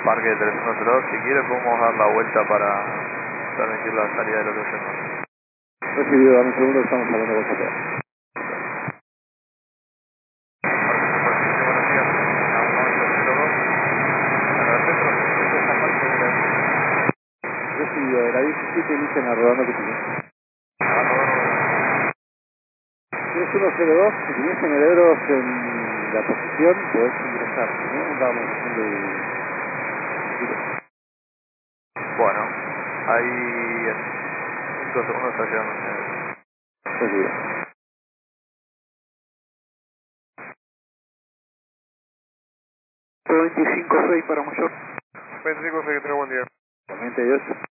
Parque 3102, si quiere podemos dar la vuelta para permitir la salida del otro sector. Recibido, dame un segundo, estamos hablando con usted. Buenos días, Recibido, de la 17 dicen a Rodando Cutillo. 3102, si tenés generadores en la posición, podés ingresar, si no, vamos haciendo el... Bueno, ahí en 5 segundos está llegando el generador. Recibido. 25-6 para mayor. 25, que tenga buen día. Realmente, Dios.